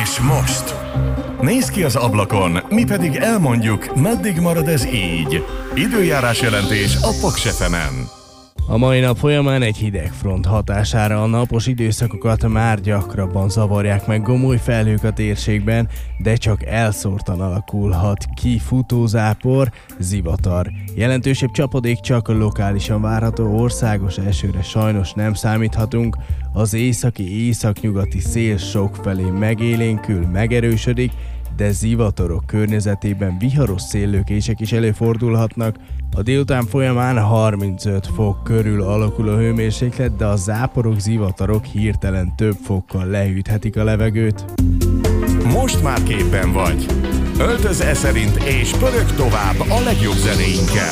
És most? Nézz ki az ablakon, mi pedig elmondjuk, meddig marad ez így. Időjárás jelentés a Paks FM-en. A mai nap folyamán egy hideg front hatására a napos időszakokat már gyakrabban zavarják meg gomoly felhők a térségben, de csak elszórtan alakulhat ki futózápor, zivatar. Jelentősebb csapadék csak lokálisan várható, országos esőre sajnos nem számíthatunk. Az északi-északnyugati szél sokfelé megélénkül, megerősödik, de zivatarok környezetében viharos széllökések is előfordulhatnak. A délután folyamán 35 fok körül alakul a hőmérséklet, de a záporok, zivatarok hirtelen több fokkal lehűthetik a levegőt. Most már képben vagy. Öltöz szerint és pörög tovább a legjobb zenéinkkel.